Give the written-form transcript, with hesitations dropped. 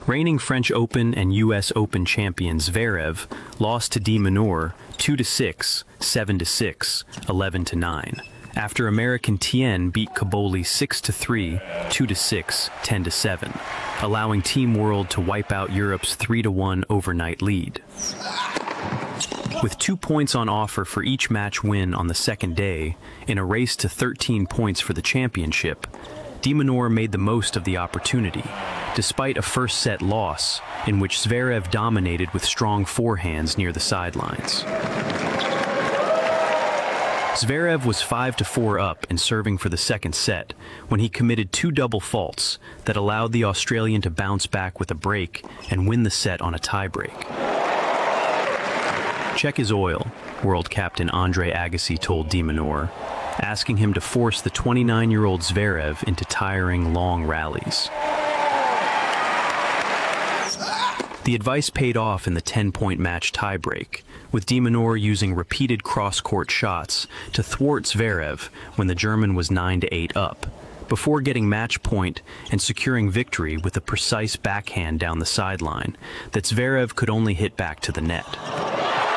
Reigning French Open and US Open champion Zverev lost to de Minaur 2-6, 7-6, 11-9. After American Tien beat Caboli 6-3, 2-6, 10-7, allowing Team World to wipe out Europe's 3-1 overnight lead. With 2 points on offer for each match win on the second day, in a race to 13 points for the championship, de Minaur made the most of the opportunity, despite a first-set loss in which Zverev dominated with strong forehands near the sidelines. Zverev was 5-4 up and serving for the second set when he committed 2 double faults that allowed the Australian to bounce back with a break and win the set on a tiebreak. "Check his oil," world captain Andre Agassi told de Minaur, asking him to force the 29-year-old Zverev into tiring, long rallies. The advice paid off in the 10-point match tiebreak, with de Minaur using repeated cross-court shots to thwart Zverev when the German was 9-8 up, before getting match point and securing victory with a precise backhand down the sideline that Zverev could only hit back to the net.